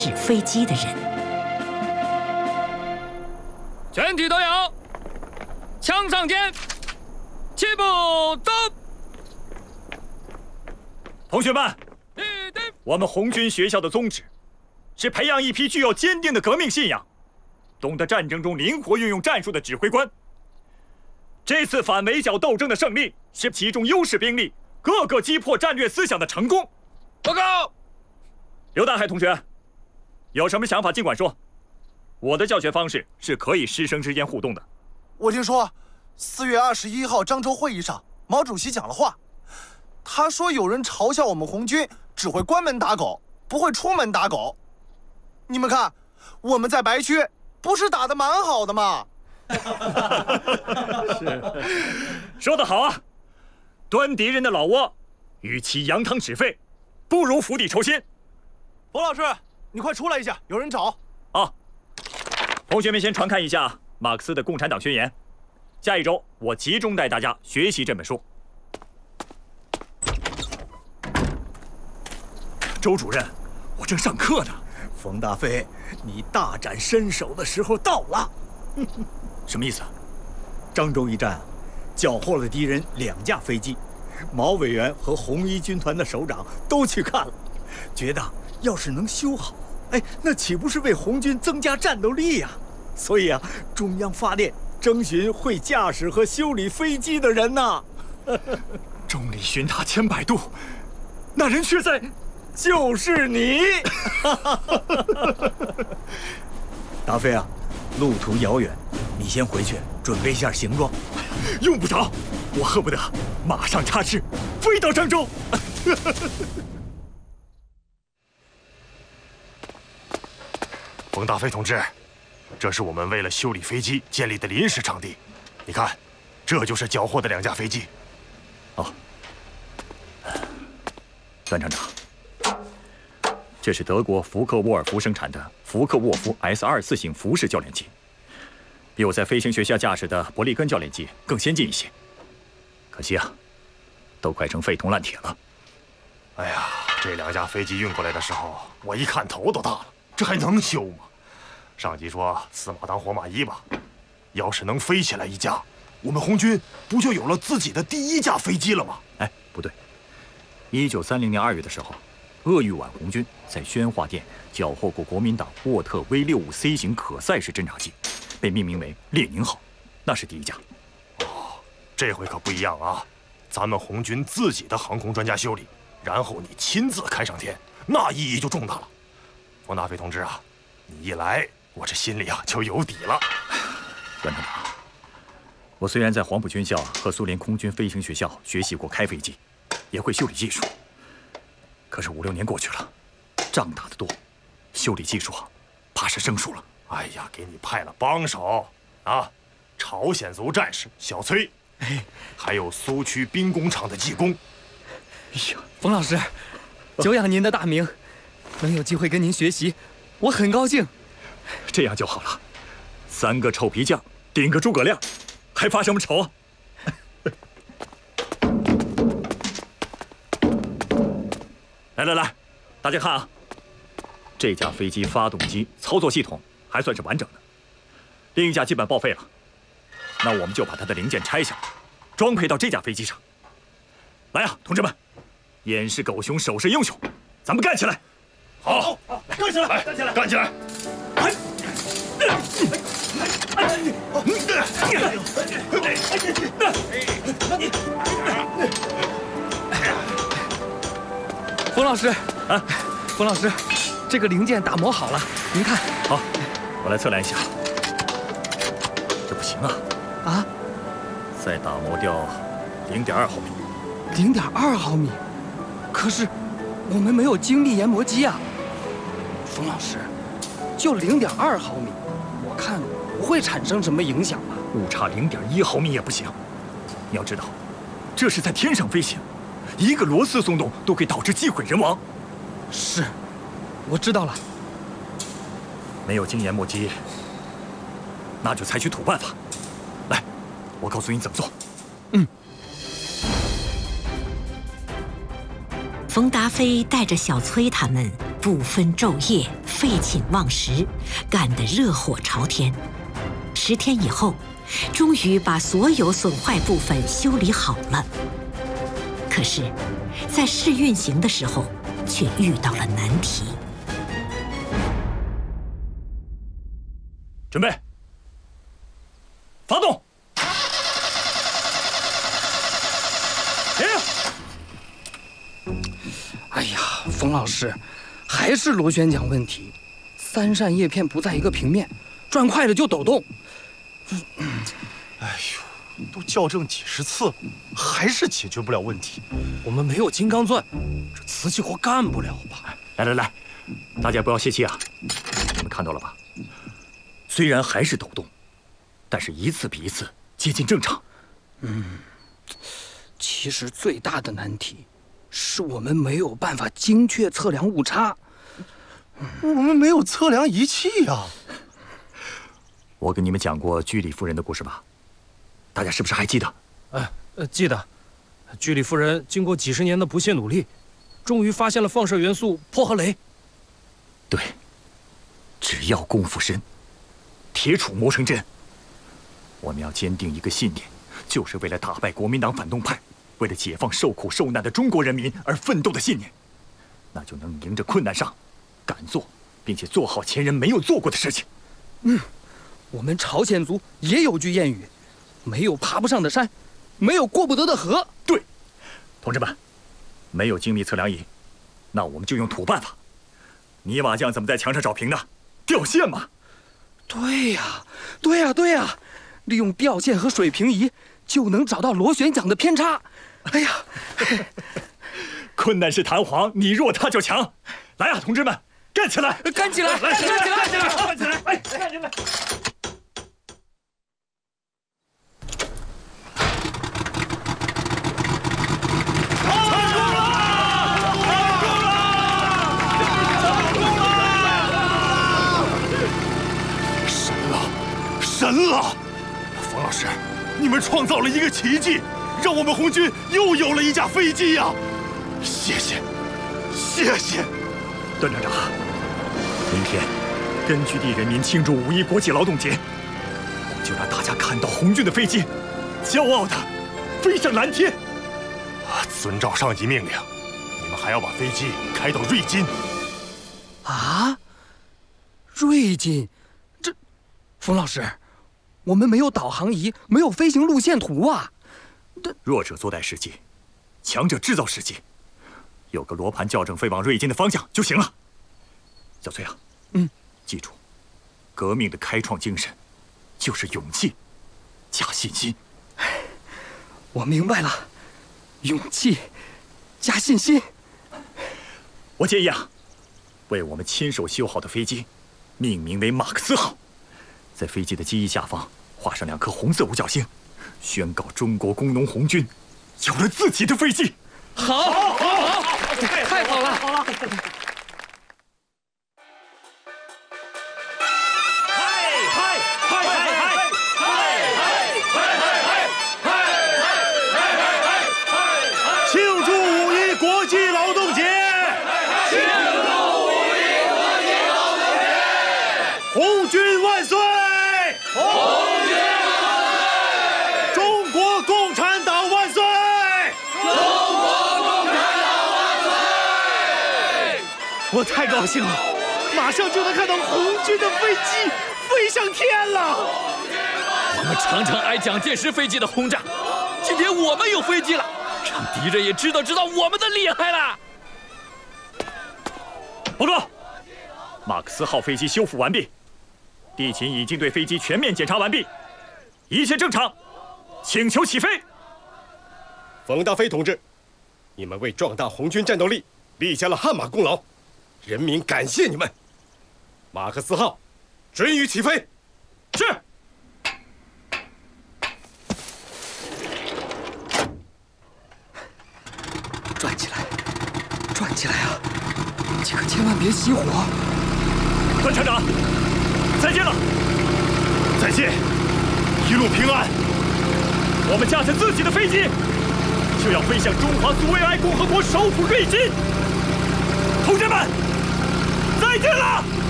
纸飞机的人。 全体都有，枪上肩，齐步走。 同学们，我们红军学校的宗旨是培养一批具有坚定的革命信仰、懂得战争中灵活运用战术的指挥官。这次反围剿斗争的胜利是其中优势兵力各个击破战略思想的成功。 报告， 刘大海同学，有什么想法尽管说。我的教学方式是可以师生之间互动的。 我听说4月21号漳州会议上，毛主席讲了话，他说有人嘲笑我们红军只会关门打狗，不会出门打狗。你们看，我们在白区不是打得蛮好的吗？ 是，说得好啊！端敌人的老窝，与其扬汤止沸，不如釜底抽薪。 冯老师，你快出来一下，有人找。 啊，同学们先传看一下马克思的《共产党宣言》，下一周我集中带大家学习这本书。周主任，我正上课呢。 冯大飞，你大展身手的时候到了。 什么意思？ 漳州一战啊，缴获了敌人2架飞机，毛委员和红一军团的首长都去看了，觉得要是能修好，那岂不是为红军增加战斗力呀？所以啊，中央发电征询会驾驶和修理飞机的人呐。 众里寻他千百度，那人却在， 就是你。大飞啊，路途遥远，你先回去准备一下行装。 用不着，我恨不得马上插翅飞到漳州。 冯大飞同志，这是我们为了修理飞机建立的临时场地，你看，这就是缴获的2架飞机。 哦，段厂长，这是德国福克沃尔夫生产的福克沃夫 S24型浮式教练机，比我在飞行学校驾驶的伯利根教练机更先进一些。可惜啊，都快成废铜烂铁了。 哎呀，这2架飞机运过来的时候，我一看头都大了，这还能修吗？上级说死马当活马医吧，要是能飞起来1架，我们红军不就有了自己的第1架飞机了吗？ 哎，不对，1930年2月的时候，鄂豫皖红军在宣化店缴获过国民党沃特 V65C 型可赛式侦察机，被命名为列宁号，那是第1架。 哦，这回可不一样啊，咱们红军自己的航空专家修理，然后你亲自开上天，那意义就重大了。冯大飞同志啊，你一来，我这心里啊就有底了。 段厂长，我虽然在黄埔军校和苏联空军飞行学校学习过开飞机，也会修理技术，可是5、6年过去了，仗打得多，修理技术怕是生疏了。 哎呀，给你派了帮手啊，朝鲜族战士小崔，还有苏区兵工厂的技工。 哎呀，冯老师，久仰您的大名，能有机会跟您学习，我很高兴。 这样就好了，3个臭皮匠顶个诸葛亮，还发什么愁啊？来，大家看啊，这架飞机发动机、操作系统还算是完整的，另1架基本报废了。那我们就把它的零件拆下来，装配到这架飞机上。来啊，同志们，眼是狗熊，手是英雄，咱们干起来！ 好， 干起来！ 干起来！ 冯老师，啊，冯老师，这个零件打磨好了，您看。 好，我来测量一下。这不行啊！ 啊？ 再打磨掉0.2毫米。 0.2毫米？可是我们没有精密研磨机啊。冯老师，就0.2毫米，我看不会产生什么影响吧？ 误差0.1毫米也不行。你要知道，这是在天上飞行，1个螺丝松动都可以导致机毁人亡。 是，我知道了。 没有精研磨机，那就采取土办法。来，我告诉你怎么做。 冯达飞带着小崔他们不分昼夜废寝忘食，干得热火朝天。10天以后，终于把所有损坏部分修理好了。可是，在试运行的时候，却遇到了难题。 准备，发动！停！ 哎呀，冯老师，还是螺旋桨问题。3扇叶片不在一个平面，转快了就抖动。 哎呦，都校正几十次了，还是解决不了问题。 我们没有金刚钻，这瓷器活干不了吧？ 来，大家不要泄气啊！你们看到了吧？虽然还是抖动，但是一次比一次接近正常。 其实最大的难题是我们没有办法精确测量误差。 我们没有测量仪器呀。 我跟你们讲过居里夫人的故事吧？大家是不是还记得？ 记得。居里夫人经过几十年的不懈努力，终于发现了放射元素钋和镭。 对，只要功夫深，铁杵磨成针。我们要坚定一个信念，就是为了打败国民党反动派，为了解放受苦受难的中国人民而奋斗的信念，那就能迎着困难上，敢做，并且做好前人没有做过的事情。 我们朝鲜族也有句谚语：没有爬不上的山，没有过不得的河。 对，同志们，没有精密测量仪，那我们就用土办法。泥瓦匠怎么在墙上找平的？吊线嘛。 对呀，利用吊线和水平仪就能找到螺旋桨的偏差。哎呀， 困难是弹簧，你弱他就强。来呀，同志们，干起来！ 干起来！ 干起来！哎，干起来！ 神了！冯老师，你们创造了一个奇迹，让我们红军又有了一架飞机呀！谢谢。 段厂长，明天根据地人民庆祝5·1国际劳动节，我们就让大家看到红军的飞机，骄傲地飞上蓝天。 遵照上级命令，你们还要把飞机开到瑞金。 啊，瑞金，这，冯老师，我们没有导航仪，没有飞行路线图啊。 弱者坐待时机，强者制造时机。有个罗盘校正飞往瑞金的方向就行了。小崔啊，记住，革命的开创精神就是勇气加信心。 我明白了，勇气加信心。 我建议啊，为我们亲手修好的飞机命名为马克思号，在飞机的机翼下方画上2颗红色五角星，宣告中国工农红军有了自己的飞机。 好，太好了！ 庆祝5·1国际劳动节！红军万岁！中国共产党万岁！ 我太高兴了，马上就能看到红军的飞机飞上天了。 我们常常挨蒋介石飞机的轰炸，今天我们有飞机了，让敌人也知道我们的厉害了。 报告，马克思号飞机修复完毕，地勤已经对飞机全面检查完毕，一切正常，请求起飞。 冯大飞同志，你们为壮大红军战斗力立下了汗马功劳，人民感谢你们。马克思号准予起飞。 是。 转起来啊！你可千万别熄火。 段厂长，再见了。 再见，一路平安。 我们驾着自己的飞机，就要飞向中华苏维埃共和国首府瑞金。同志们，再见了。